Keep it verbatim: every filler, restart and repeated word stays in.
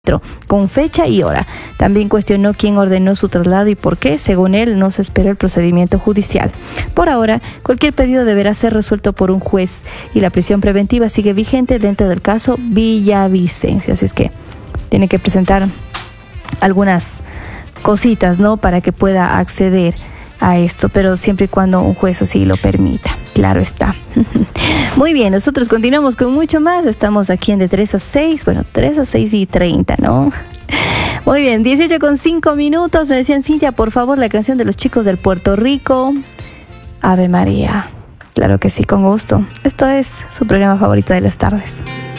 con fecha y hora. También cuestionó quién ordenó su traslado y por qué. Según él, no se espera el procedimiento judicial. Por ahora, cualquier pedido deberá ser resuelto por un juez y la prisión preventiva sigue vigente dentro del caso Villavicencio. Así es que tiene que presentar algunas cositas, ¿no?, para que pueda acceder a esto, pero siempre y cuando un juez así lo permita. Claro está. Muy bien, nosotros continuamos con mucho más. Estamos aquí en de tres a seis, bueno, tres a seis y treinta, ¿no? Muy bien, dieciocho con cinco minutos. Me decían, Cintia, por favor, la canción de los chicos del Puerto Rico, Ave María. Claro que sí, con gusto. Esto es su programa favorito de las tardes.